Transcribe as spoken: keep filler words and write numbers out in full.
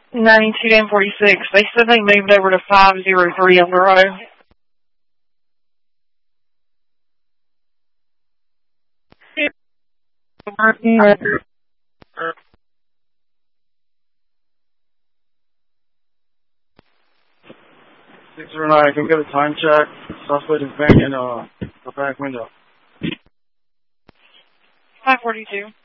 ninety-two and forty-six. They said they moved over to five oh three on the road. six oh nine, can we get a time check? Suspect is banging uh, the back window. five forty-two.